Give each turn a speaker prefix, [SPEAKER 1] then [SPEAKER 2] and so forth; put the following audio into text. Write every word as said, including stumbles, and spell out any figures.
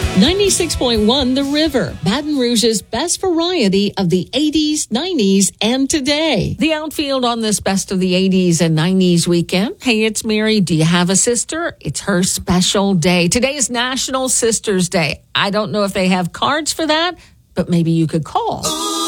[SPEAKER 1] ninety-six point one The River, Baton Rouge's best variety of the eighties, nineties, and today. The outfield on this best of the eighties and nineties weekend. Hey, it's Mary. Do you have a sister? It's her special day. Today is National Sisters Day. I don't know if they have cards for that, but maybe you could call.